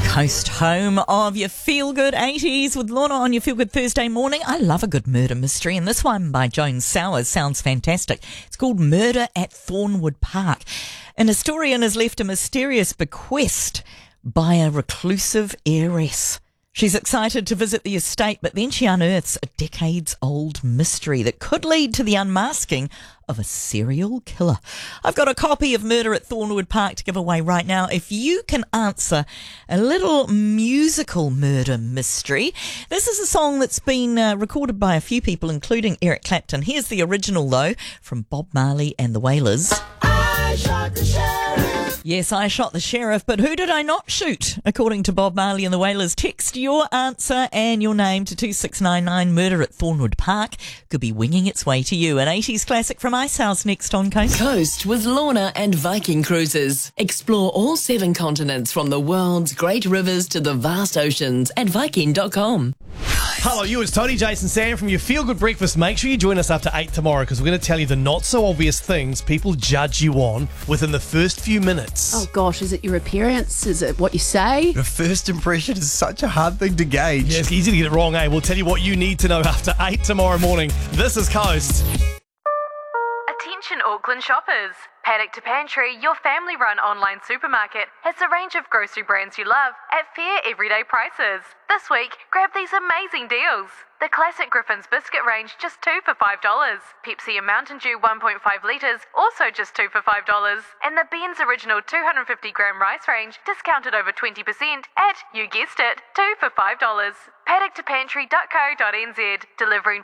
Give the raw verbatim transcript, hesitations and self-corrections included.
Coast, home of your feel-good eighties with Lorna on your feel-good Thursday morning. I love a good murder mystery, and this one by Joan Sowers sounds fantastic. It's called Murder at Thornwood Park. An historian has left a mysterious bequest by a reclusive heiress. She's excited to visit the estate, but then she unearths a decades-old mystery that could lead to the unmasking of a serial killer. I've got a copy of Murder at Thornwood Park to give away right now. If you can answer a little musical murder mystery, this is a song that's been uh, recorded by a few people, including Eric Clapton. Here's the original, though, from Bob Marley and the Wailers. I shot the sheriff. Yes, I shot the sheriff, but who did I not shoot? According to Bob Marley and the Wailers, text your answer and your name to two six nine nine. Murder at Thornwood Park could be winging its way to you. An eighties classic from Icehouse next on Coast. Coast with Lorna and Viking Cruises. Explore all seven continents from the world's great rivers to the vast oceans at Viking dot com. Hello, you. It's Tony, Jason, Sam from your Feel Good Breakfast. Make sure you join us after eight tomorrow because we're going to tell you the not-so-obvious things people judge you on within the first few minutes. Oh gosh, is it your appearance? Is it what you say? The first impression is such a hard thing to gauge. Yeah, it's easy to get it wrong, eh? We'll tell you what you need to know after eight tomorrow morning. This is Coast. Attention Auckland shoppers. Paddock to Pantry, your family-run online supermarket, has a range of grocery brands you love at fair everyday prices. This week, grab these amazing deals. The classic Griffin's biscuit range, just two for five dollars. Pepsi and Mountain Dew one point five litres, also just two for five dollars. And the Ben's Original two hundred fifty gram rice range, discounted over twenty percent at, you guessed it, two for five dollars. paddock to pantry dot co dot n z, delivering